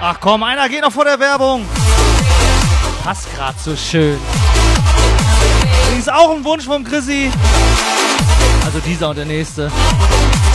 Ach komm, einer geht noch vor der Werbung. Passt grad so schön. Ist auch ein Wunsch vom Chrissy. Also dieser und der nächste.